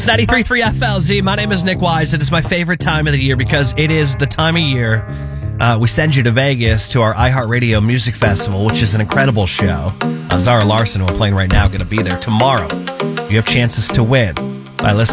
It's 93.3 FLZ. My name is Nick Wise. It is my favorite time of the year because it is the time of year we send you to Vegas to our iHeartRadio Music Festival, which is an incredible show. Zara Larson, who we're playing right now, going to be there tomorrow. You have chances to win by listening